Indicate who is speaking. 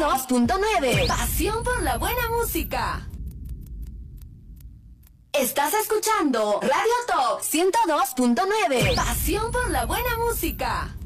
Speaker 1: 102.9. Pasión por la buena música. Estás escuchando Radio Top 102.9. Pasión por la buena música.